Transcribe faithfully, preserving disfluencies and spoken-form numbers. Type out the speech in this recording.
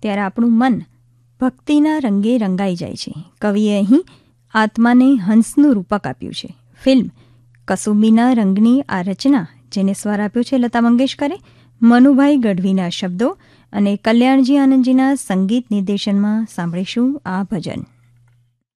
ત્યારે આપણું મન ભક્તિના રંગે રંગાઈ જાય છે. કવિએ અહીં આત્માને હંસનું રૂપક આપ્યું છે. ફિલ્મ કસુંબીના રંગની આ રચના, જેને સ્વર આપ્યો છે લતા મંગેશકરે, મનુભાઈ ગઢવીના શબ્દો અને કલ્યાણજી આનંદજીના સંગીત નિર્દેશનમાં સાંભળીશું આ ભજન.